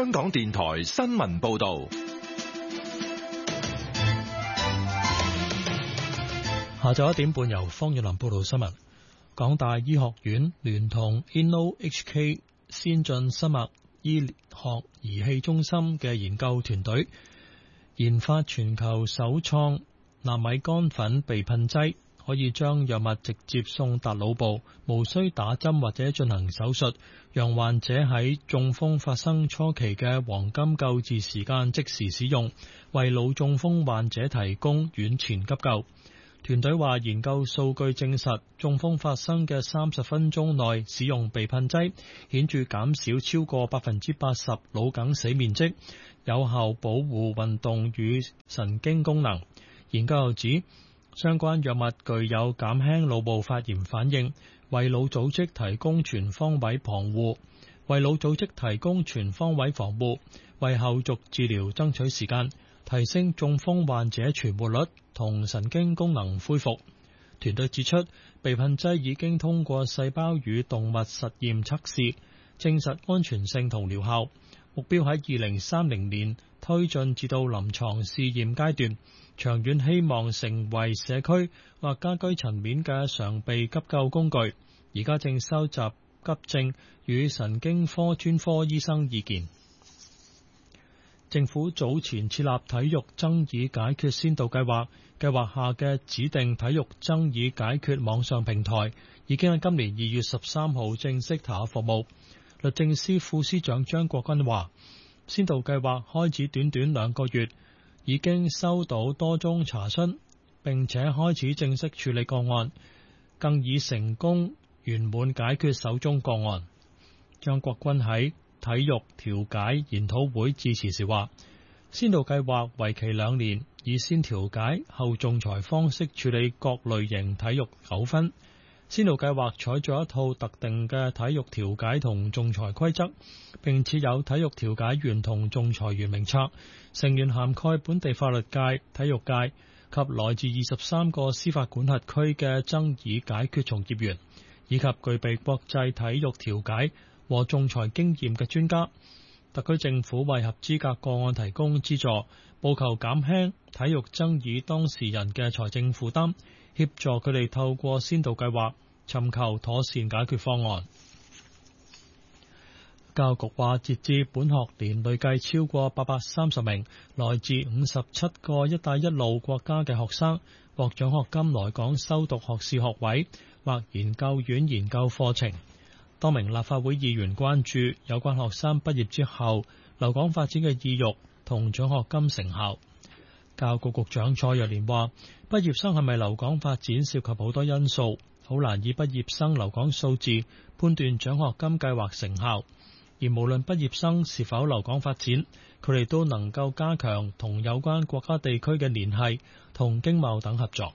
香港電台新聞報道。 下晝1點半由方月林報道新聞。港大醫學院聯同 InnoHK 先進生物醫學儀器中心嘅研究團隊研發全球首創納米乾粉鼻噴劑，可以將藥物直接送達腦部，無需打針或者進行手術，讓患者喺中風發生初期嘅黃金救治時間即時使用，為腦中風患者提供院前急救。團隊話，研究數據證實，中風發生嘅30分鐘內使用鼻噴劑，顯著減少超過80%腦梗死面積，有效保護運動與神經功能。研究又指，相關藥物具有減輕腦部發炎反應，為腦組織提供全方位防護，為後續治療爭取時間，提升中風患者存活率同神經功能恢復。團隊指出，鼻噴劑已經通過細胞與動物實驗測試，證實安全性同療效，目標喺2030年推進至到臨床試驗階段，長遠希望成為社區或家居層面嘅常備急救工具。而家正收集急症與神經科專科醫生意見。政府早前設立體育爭議解決先導計劃，計劃下嘅指定體育爭議解決網上平台已經喺今年2月13號正式投入服務。律政司副司長張國軍話，先導計劃開始短短2個月，已經收到多宗查詢，並且開始正式處理個案，更已成功圓滿解決首宗個案。張國軍喺體育調解研討會致辭時話，先導計劃為期2年，以先調解後仲裁方式處理各類型體育糾紛。先導計劃採咗一套特定嘅體育調解同仲裁規則，並設有體育調解員同仲裁員名冊，成員涵蓋本地法律界、體育界及來自23個司法管轄區嘅爭議解決從業員，以及具備國際體育調解和仲裁經驗嘅專家。特區政府為合資格個案提供資助，務求減輕體育爭議當事人嘅財政負擔，協助佢哋透過先導計劃尋求妥善解決方案。教育局話，截至本學年累計超過830名來自57個一帶一路國家嘅學生獲獎學金來港修讀學士學位或研究院研究課程。多名立法會議員關注有關學生畢業之後留港發展嘅意欲同獎學金成效。教育局局長蔡若蓮話，畢業生係咪留港發展涉及好多因素，好難以畢業生留港數字判斷獎學金計劃成效。而無論畢業生是否留港發展，佢哋都能夠加強同有關國家地區嘅聯繫同經貿等合作。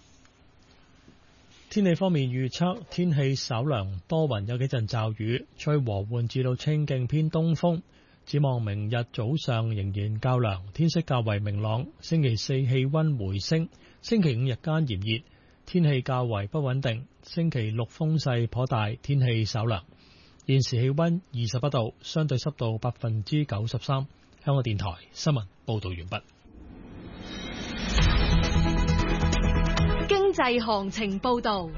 天氣方面預測，天氣稍涼多雲，有幾陣驟雨，吹和緩至到清勁偏東風。展望明日早上仍然較涼，天色較為明朗。星期四氣溫回升，星期五日間炎熱，天氣較為不穩定。星期六風勢頗大，天氣稍涼。現時氣溫21度，相對濕度93%。香港電台新聞報道完畢。 經濟行情報道。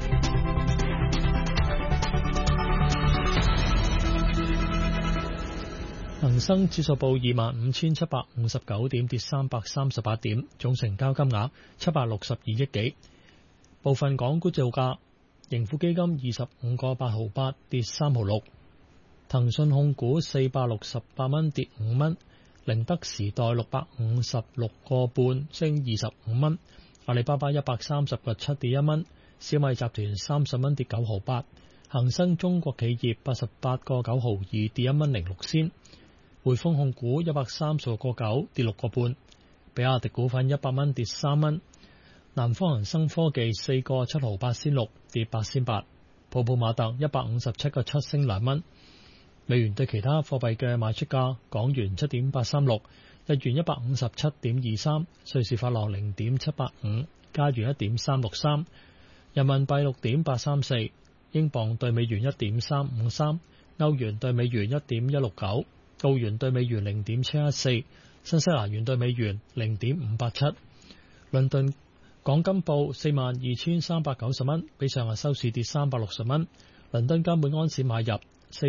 恒生指數報25,759點，跌338點，總成交金額762億幾。部分港股造價，盈富基金25個8毫8，跌3毫6。騰訊控股468蚊，跌5蚊。寧德時代656個半，升25蚊。阿里巴巴130個7，跌1蚊。小米集團30蚊，跌9毫8。恒生中國企業88個9毫2，跌1蚊06仙。匯豐控股130個9，跌6個半。比亞迪股份100蚊，跌3蚊。南方恒生科技4個7毫8仙6，跌8仙8。普普馬特157個7，升2蚊。美元對其他貨幣嘅賣出價：港元7.836，日元157.23，瑞士法郎0.785，加元1.363，人民幣6.834，英鎊對美元1.353，歐元對美元1.169， 澳元對美元0.714，新西蘭元對美元0.587。倫敦港金報42,390蚊，比上日收市跌360蚊。倫敦金每安士買入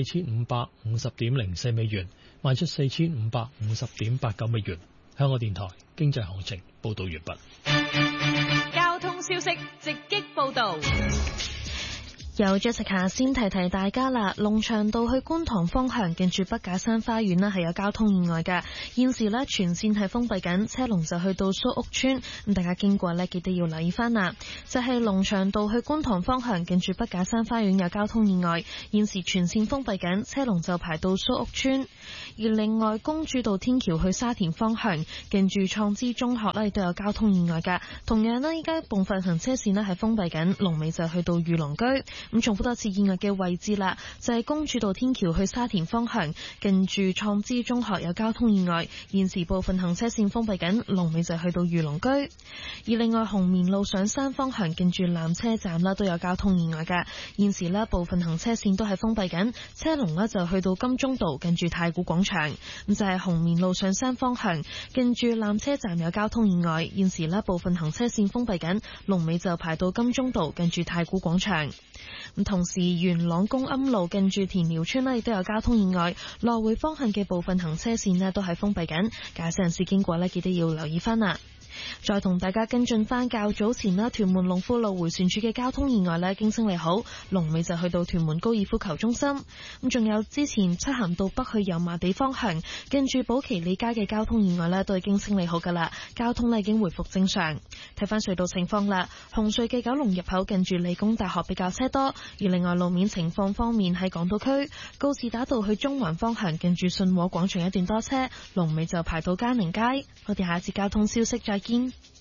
4550.04美元，賣出4550.89美元。香港電台經濟行情報道完畢。 交通消息直擊報道。 由 Jessica 先提提大家啦，龍翔道去觀塘方向近住筆架山花園係有交通意外嘅，現時全線係封閉緊，車龍就去到蘇屋村，咁大家經過記得要留意翻啦。就係龍翔道去觀塘方向近住筆架山花園有交通意外，現時全線封閉緊，車龍就排到蘇屋村。而另外公主道天橋去沙田方向近住創知中學亦都有交通意外嘅，同樣依家部分行車線係封閉緊，龍尾就去到御龍居。咁重複多次意外嘅位置啦，就係公主道天橋去沙田方向近住創知中學有交通意外，現時部分行車線封閉緊，龍尾就去到御龍居。而另外紅棉路上山方向近住纜車站都有交通意外嘅，現時部分行車線都係封閉緊，車龍就去到金鐘道近住太古廣場。咁就係紅棉路上山方向近住纜車站有交通意外，現時部分行車線封閉緊，龍尾就排到金鐘道近住太古廣場。咁同時元朗公庵路近住田寮村亦都有交通意外，來回方向嘅部分行車線都係封閉緊，駕駛人士經過記得要留意翻啦。再同大家跟進翻較早前屯門龍富路迴旋處嘅交通意外經清理好，龍尾就去到屯門高爾夫球中心。咁仲有之前漆咸道北去油麻地方向近住寶其利街嘅交通意外都已經清理好噶啦，交通已經回復正常。睇翻隧道情況啦，紅隧嘅九龍入口近住理工大學比較車多，而另外路面情況方面喺港島區告士打道去中環方向近住信和廣場一段多車，龍尾就排到嘉寧街。我哋下一節交通消息再見。